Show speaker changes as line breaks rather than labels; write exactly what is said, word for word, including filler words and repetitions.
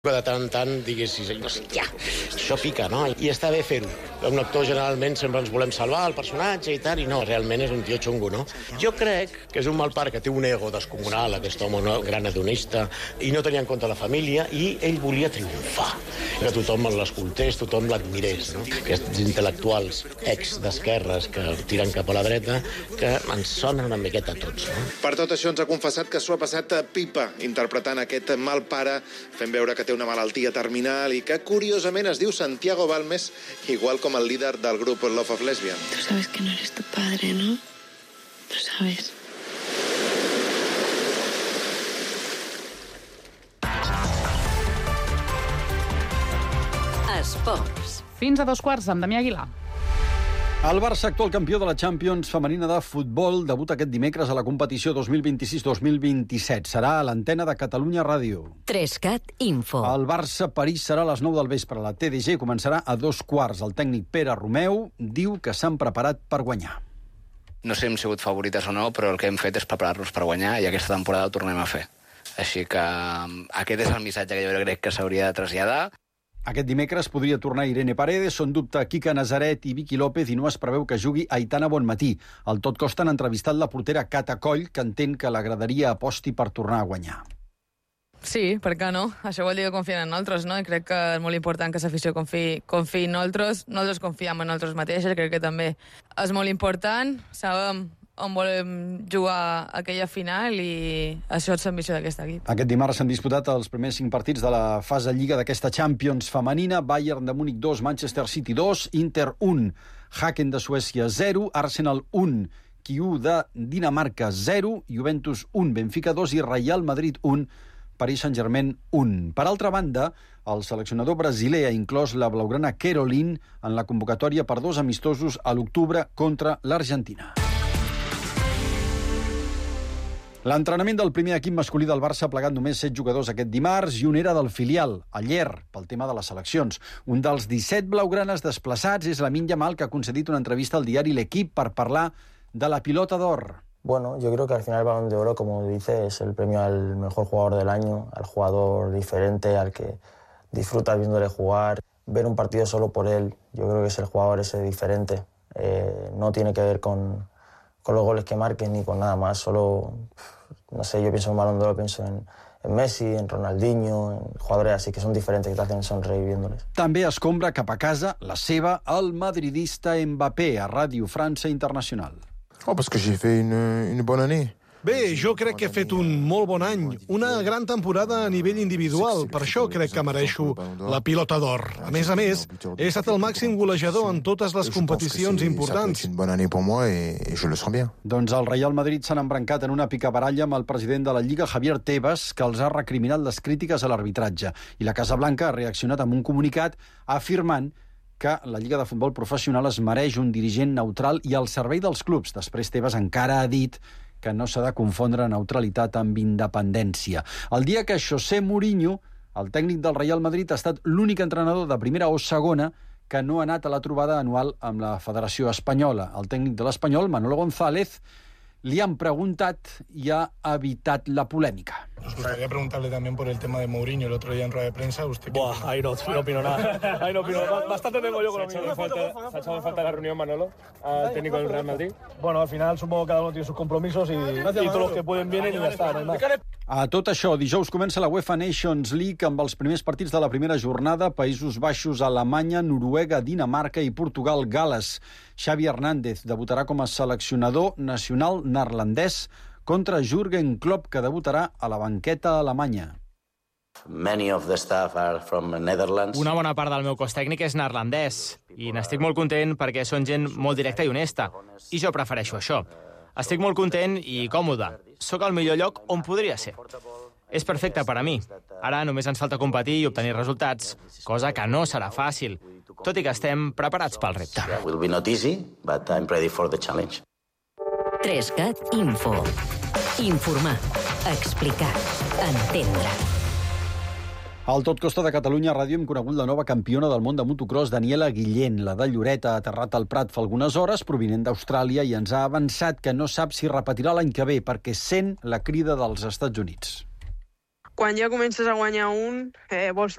De tant en tant diguessis, hòstia, això pica, no? I està bé fer-ho. Un actor generalment sempre ens volem salvar el personatge i tal, i no, realment és un tio xungo, no? Jo crec que és un mal pare que té un ego descomunal, aquest home, no? Gran hedonista, i no tenia en compte la família, i ell volia triomfar, que tothom l'escoltés, tothom l'admirés, no? Aquests intel·lectuals ex d'esquerres que tiren cap a la dreta, que ens sonen una miqueta a tots, no?
Per tot això ens ha confessat que s'ho ha passat a pipa, interpretant aquest mal pare, fent veure que té una malaltia terminal i que, curiosament, es diu Santiago Balmes, igual com el líder del grup Love of Lesbian.
Tú sabes que no eres tu padre, ¿no? Lo sabes.
Esports.
Fins a dos quarts amb Damià Aguilar.
El Barça, actual campió de la Champions femenina de futbol, debuta aquest dimecres a la competició dos mil vint-i-sis dos mil vint-i-set. Serà a l'antena de Catalunya Ràdio.
Trescat Info.
El Barça-París serà a les nou del vespre. La T D G començarà a dos quarts. El tècnic Pere Romeu diu que s'han preparat per guanyar.
No sé si hem sigut favorites o no, però el que hem fet és preparar-nos per guanyar i aquesta temporada ho tornem a fer. Així que aquest és el missatge que jo crec que s'hauria de traslladar.
Aquest dimecres podria tornar Irene Paredes, són dubte Quique Nazaret i Vicky López i no es preveu que jugui Aitana Bonmatí. Al Tot Costa han entrevistat la portera Cata Coll, que entén que l'agradaria aposti per tornar a guanyar.
Sí, per què no? Això vol dir que confien en nosaltres, no? I crec que és molt important que l'afició confiï, confiï en nosaltres. Nosaltres confiem en nosaltres mateixes, crec que també és molt important. Sabem on volem jugar aquella final i això és l'ambició d'aquest equip.
Aquest dimarts s'han disputat els primers cinc partits de la fase Lliga d'aquesta Champions femenina. Bayern de Múnich dos, Manchester City dos, Inter un, Haken de Suècia zero, Arsenal un, Kiu de Dinamarca zero, Juventus un, Benfica dos i Real Madrid un, Paris Saint-Germain un. Per altra banda, el seleccionador brasiler ha inclòs la blaugrana Caroline en la convocatòria per dos amistosos a l'octubre contra l'Argentina. L'entrenament del primer equip masculí del Barça ha plegat només set jugadors aquest dimarts i un era del filial, a Ller, pel tema de les seleccions. Un dels disset blaugranes desplaçats és Lamine Yamal, que ha concedit una entrevista al diari L'Equip per parlar de la pilota d'or.
Bueno, yo creo que al final el Balón de Oro, como dice, es el premio al mejor jugador del año, al jugador diferente, al que disfruta viéndole jugar, ver un partido solo por él. Yo creo que es el jugador ese diferente. Eh, no tiene que ver con... con los goles que marquen ni con nada más, solo, no sé, yo pienso en Balón de Oro, pienso en, en Messi, en Ronaldinho, en jugadores así que son diferentes, que te hacen sonreír viéndoles.
També escombra cap a casa la seva, el madridista Mbappé, a Ràdio França Internacional.
Oh, parce que j'ai fait une, une bonne année.
Bé, jo crec que he fet un molt bon any, una gran temporada a nivell individual, per això crec que mereixo la pilota d'or. A més a més, he estat el màxim golejador en totes les competicions importants.
Doncs el Real Madrid s'han embrancat en una picabaralla amb el president de la Lliga, Javier Tebas, que els ha recriminat les crítiques a l'arbitratge. I la Casa Blanca ha reaccionat amb un comunicat afirmant que la Lliga de Futbol Professional es mereix un dirigent neutral i al servei dels clubs. Després Tebas encara ha dit que no s'ha de confondre neutralitat amb independència. El dia que José Mourinho, el tècnic del Real Madrid, ha estat l'únic entrenador de primera o segona que no ha anat a la trobada anual amb la Federació Espanyola. El tècnic de l'Espanyol, Manolo González, li han preguntat i ha evitat la polèmica.
Nos gustaría preguntarle también por el tema de Mourinho el otro día en rueda de prensa. ¿Usted
Buah, ahí no, no opino nada. Ahí no opino nada. Bastante tengo yo con lo mío. ¿Se ha echado en falta la reunión, Manolo, al técnico del Real Madrid? Bueno, al final supongo que cada uno tiene sus compromisos y, y todos los que pueden vienen y ya está. No
a tot això, dijous comença la UEFA Nations League amb els primers partits de la primera jornada. Països Baixos, Alemanya, Noruega, Dinamarca i Portugal, Gal·les. Xavi Hernández debutarà com a seleccionador nacional neerlandès contra Jürgen Klopp, que debutarà a la banqueta alemanya.
Many of the staff are from Netherlands.
Una bona part del meu cos tècnic és neerlandès i n'estic molt content perquè són gent molt directa i honesta i jo prefereixo això. Estic molt content i còmode. Sóc al millor lloc on podria ser. És perfecte per a mi. Ara només ens falta competir i obtenir resultats, cosa que no serà fàcil, tot i que estem preparats pel repte.
It will be not easy, but I'm ready for the challenge.
Trescat Info. Informar, explicar, entendre.
Al Tot Costa de Catalunya Ràdio hem conegut la nova campiona del món de motocross, Daniela Guillén. La de Lloret ha aterrat al Prat fa algunes hores, provinent d'Austràlia, i ens ha avançat que no sap si repetirà l'any que ve, perquè sent la crida dels Estats Units.
quan ja comences a guanyar un, eh, vols